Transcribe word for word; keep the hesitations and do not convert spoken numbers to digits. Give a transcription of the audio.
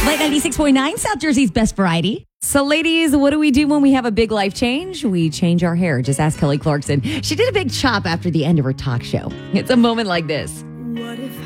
Play ninety-six point nine, South Jersey's best variety. So, ladies, what do we do when we have a big life change? We change our hair. Just ask Kelly Clarkson. She did a big chop after the end of her talk show. It's a moment like this.